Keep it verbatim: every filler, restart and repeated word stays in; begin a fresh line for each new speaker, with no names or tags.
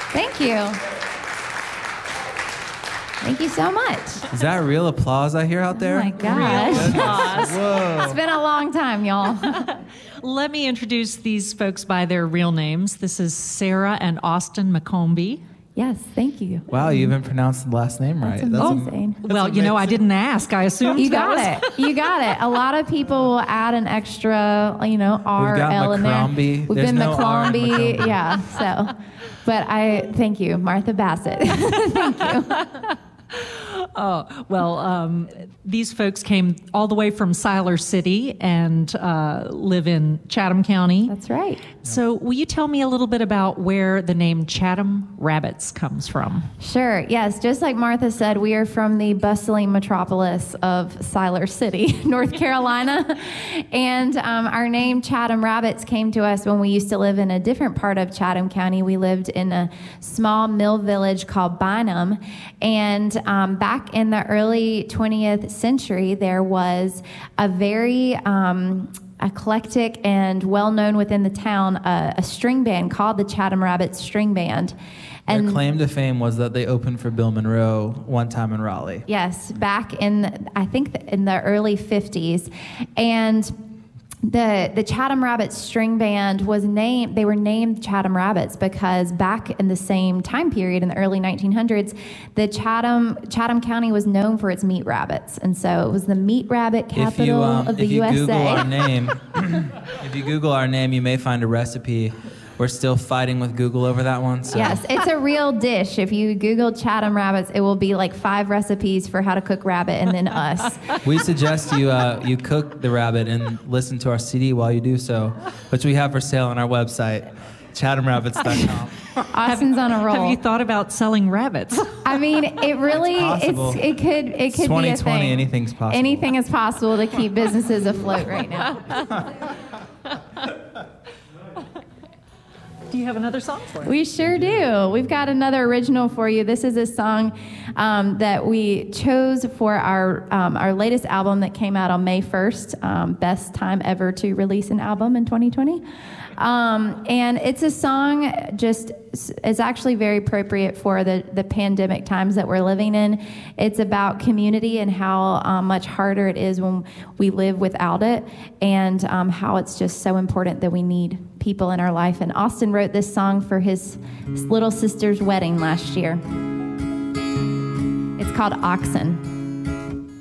Thank you. Thank you so much.
Is that real applause I hear out there?
Oh my gosh.
Applause.
Whoa.
It's been a long time, y'all.
Let me introduce these folks by their real names. This is Sarah and Austin McCombie.
Yes, thank you.
Wow, you even pronounced the last name right.
That's amazing.
That's
Well, you know, I didn't ask. I assumed
You
that
got
was-
it. You got it. A lot of people will add an extra, you know, R,
got
L in there.
McCrombie.
We've
There's
been
no R in
McClombie.
McCrombie.
Yeah, so. But I thank you, Martha Bassett. Thank you.
Oh, well, um, these folks came all the way from Siler City and uh, live in Chatham County.
That's right.
So will you tell me a little bit about where the name Chatham Rabbits comes from?
Sure. Yes. Just like Martha said, we are from the bustling metropolis of Siler City, North Carolina. And um, our name Chatham Rabbits came to us when we used to live in a different part of Chatham County. We lived in a small mill village called Bynum. And um, back in the early twentieth century, there was a very um, eclectic and well-known within the town, uh, a string band called the Chatham Rabbits String Band.
Their
And
claim to fame was that they opened for Bill Monroe one time in Raleigh.
yes, back in, I think in the early fifties. And the the Chatham Rabbits String Band was named, they were named Chatham Rabbits because back in the same time period in the early nineteen hundreds, the Chatham Chatham County was known for its meat rabbits. And so it was the meat rabbit capital
If you, um,
of the
if you
U S A.
Google our name, if you Google our name, you may find a recipe. We're still fighting with Google over that one. So.
Yes, it's a real dish. If you Google Chatham Rabbits, it will be like five recipes for how to cook rabbit and then us.
We suggest you uh, you cook the rabbit and listen to our C D while you do so, which we have for sale on our website, chatham rabbits dot com.
Austin's on a roll.
Have you thought about selling rabbits?
I mean, it really,
It's
it's,
possible.
it could, it
It's
could be a
twenty twenty,
thing.
anything's possible.
Anything is possible to keep businesses afloat right now.
Do you have another song for us?
We sure do. We've got another original for you. This is a song um, that we chose for our um, our latest album that came out on May first. Um, best time ever to release an album in twenty twenty. Um, and it's a song just, it's actually very appropriate for the, the pandemic times that we're living in. It's about community and how um, much harder it is when we live without it, and um, how it's just so important that we need people in our life. And Austin wrote this song for his little sister's wedding last year. It's called Oxen.